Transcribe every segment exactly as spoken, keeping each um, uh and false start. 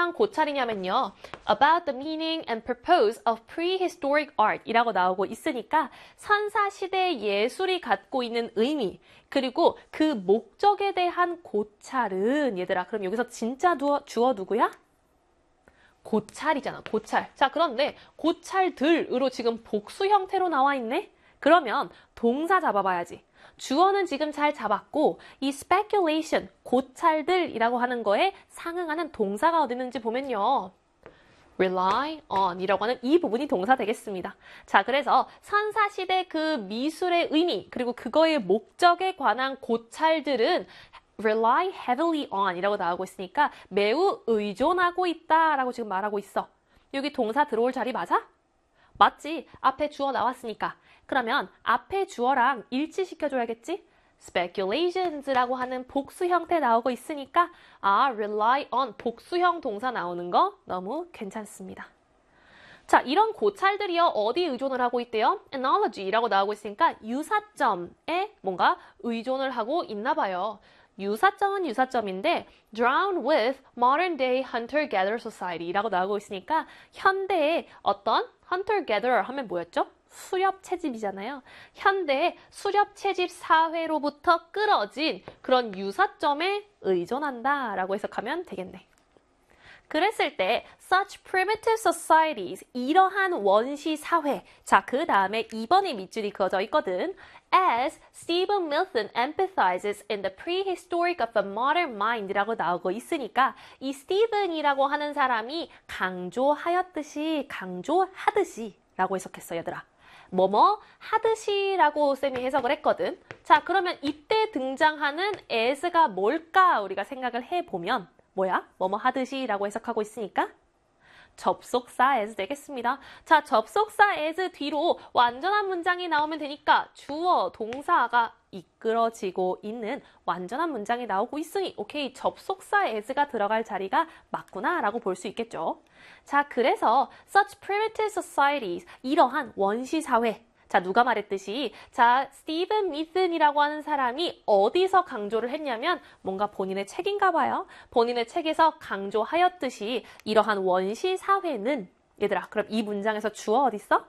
대한 고찰이냐면요. About the meaning and purpose of prehistoric art 이라고 나오고 있으니까 선사시대 예술이 갖고 있는 의미 그리고 그 목적에 대한 고찰은 얘들아 그럼 여기서 진짜 두어, 주어 누구야? 고찰이잖아. 고찰. 자 그런데 고찰들으로 지금 복수 형태로 나와 있네? 그러면 동사 잡아봐야지. 주어는 지금 잘 잡았고 이 speculation, 고찰들이라고 하는 거에 상응하는 동사가 어디 있는지 보면요. rely on 이라고 하는 이 부분이 동사 되겠습니다. 자, 그래서 선사시대 그 미술의 의미 그리고 그거의 목적에 관한 고찰들은 rely heavily on 이라고 나오고 있으니까 매우 의존하고 있다라고 지금 말하고 있어. 여기 동사 들어올 자리 맞아? 맞지? 앞에 주어 나왔으니까. 그러면 앞에 주어랑 일치시켜줘야겠지? speculations라고 하는 복수 형태 나오고 있으니까 아, rely on 복수형 동사 나오는 거 너무 괜찮습니다. 자, 이런 고찰들이요. 어디 의존을 하고 있대요? analogy라고 나오고 있으니까 유사점에 뭔가 의존을 하고 있나 봐요. 유사점은 유사점인데 drown with modern day hunter-gatherer society라고 나오고 있으니까 현대의 어떤 hunter-gatherer 하면 뭐였죠? 수렵 채집이잖아요. 현대의 수렵 채집 사회로부터 끌어진 그런 유사점에 의존한다 라고 해석하면 되겠네. 그랬을 때 such primitive societies, 이러한 원시 사회. 자, 그 다음에 이 번의 밑줄이 그어져 있거든. As Stephen Milton empathizes in the prehistoric of the modern mind라고 나오고 있으니까 이 스티븐이라고 하는 사람이 강조하였듯이, 강조하듯이 라고 해석했어, 얘들아. 뭐뭐 하듯이 라고 쌤이 해석을 했거든. 자, 그러면 이때 등장하는 as가 뭘까 우리가 생각을 해보면 뭐야? 뭐뭐 하듯이 라고 해석하고 있으니까 접속사 as 되겠습니다. 자, 접속사 as 뒤로 완전한 문장이 나오면 되니까 주어, 동사가 이끌어지고 있는 완전한 문장이 나오고 있으니 오케이, 접속사 as가 들어갈 자리가 맞구나 라고 볼 수 있겠죠. 자, 그래서 such primitive societies, 이러한 원시사회. 자, 누가 말했듯이 자, 스티븐 미슨이라고 하는 사람이 어디서 강조를 했냐면 뭔가 본인의 책인가 봐요. 본인의 책에서 강조하였듯이 이러한 원시 사회는 얘들아, 그럼 이 문장에서 주어 어디 있어?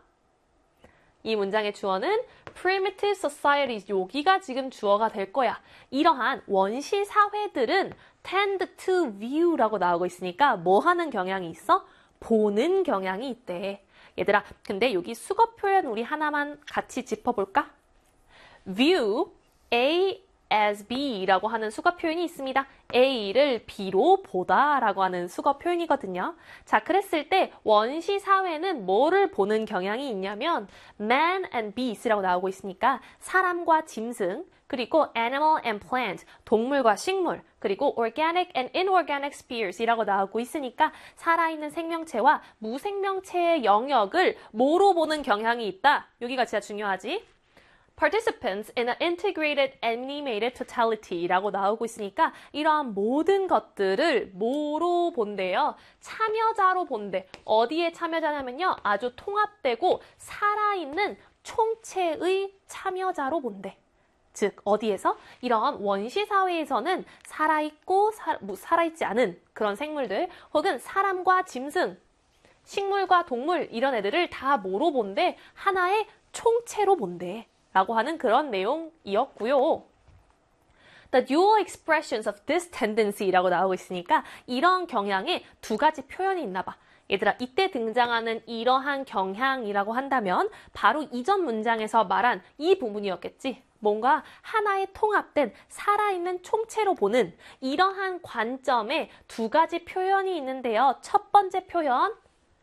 이 문장의 주어는 primitive societies, 여기가 지금 주어가 될 거야. 이러한 원시 사회들은 tend to view라고 나오고 있으니까 뭐 하는 경향이 있어? 보는 경향이 있대. 얘들아, 근데 여기 수거 표현 우리 하나만 같이 짚어볼까? view, A as B라고 하는 수거 표현이 있습니다. A를 B로 보다 라고 하는 수거 표현이거든요. 자, 그랬을 때 원시 사회는 뭐를 보는 경향이 있냐면 man and beast라고 나오고 있으니까 사람과 짐승, 그리고 animal and plant, 동물과 식물, 그리고 organic and inorganic spheres이라고 나오고 있으니까 살아있는 생명체와 무생명체의 영역을 뭐로 보는 경향이 있다. 여기가 진짜 중요하지. Participants in an integrated animated totality라고 나오고 있으니까 이러한 모든 것들을 뭐로 본대요? 참여자로 본대. 어디에 참여자냐면요. 아주 통합되고 살아있는 총체의 참여자로 본대. 즉 어디에서? 이러한 원시사회에서는 살아있고 사, 뭐, 살아있지 않은 그런 생물들 혹은 사람과 짐승, 식물과 동물 이런 애들을 다 뭐로 본대? 하나의 총체로 본대 라고 하는 그런 내용이었고요. The dual expressions of this tendency라고 나오고 있으니까 이런 경향에 두 가지 표현이 있나 봐. 얘들아, 이때 등장하는 이러한 경향이라고 한다면 바로 이전 문장에서 말한 이 부분이었겠지. 뭔가 하나의 통합된 살아있는 총체로 보는 이러한 관점에 두 가지 표현이 있는데요. 첫 번째 표현,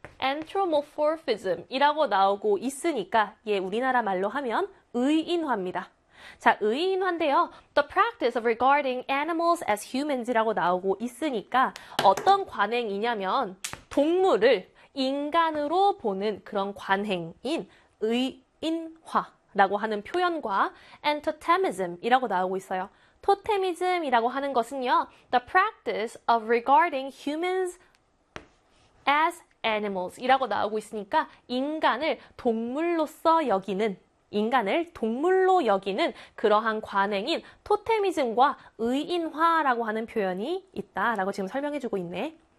anthropomorphism이라고 나오고 있으니까 얘 우리나라 말로 하면 의인화입니다. 자, 의인화인데요. The practice of regarding animals as humans이라고 나오고 있으니까 어떤 관행이냐면 동물을 인간으로 보는 그런 관행인 의인화 라고 하는 표현과 and totemism이라고 나오고 있어요. 토테미즘이라고 하는 것은요. The practice of regarding humans as animals 이라고 나오고 있으니까 인간을 동물로서 여기는 인간을 동물로 여기는 그러한 관행인 토테미즘과 의인화라고 하는 표현이 있다라고 지금 설명해주고 있네.